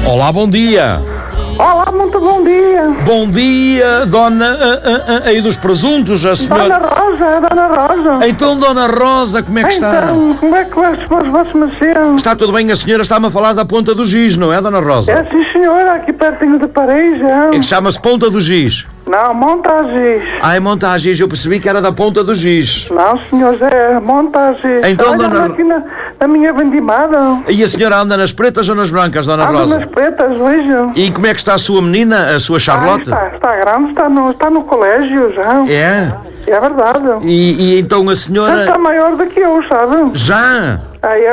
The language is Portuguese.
Olá, bom dia. Olá, muito bom dia. Bom dia, dona aí dos presuntos, a senhora... Dona Rosa. Então, dona Rosa, como é que está? Então, como é que vai se vosso mexer? Está tudo bem, a senhora está-me a falar da Ponta do Giz, não é, dona Rosa? É sim, senhora, aqui pertinho de Paris, É que chama-se Ponta do Giz. Não, Montagiz. Ah, é Montagiz, eu percebi que era da Ponta do Giz. Não, senhor, é Montagiz. Então, Olha, dona- aqui na minha vendimada. E a senhora anda nas pretas ou nas brancas, dona Ando Rosa? nas pretas, veja. E como é que está a sua menina, a sua Charlotte? Está grande, está no colégio já. É? É verdade. E então a Já senhora... está maior do que eu, sabe? Já? Aí